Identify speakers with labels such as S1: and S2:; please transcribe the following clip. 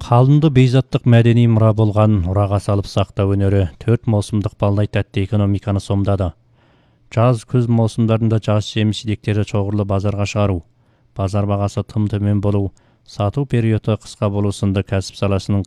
S1: Қалынды бейзаттық мәдени мұра болған ұраға салып сақтау өнері 4 маусымдық балдай тәтті экономиканы сомдады. Жаз, күз маусымдарында жас жеміс-жидектерді шоғырлы базарға шығару, базар бағасы тым төмен болу, сату периоды қысқа болу сынды кәсіп саласының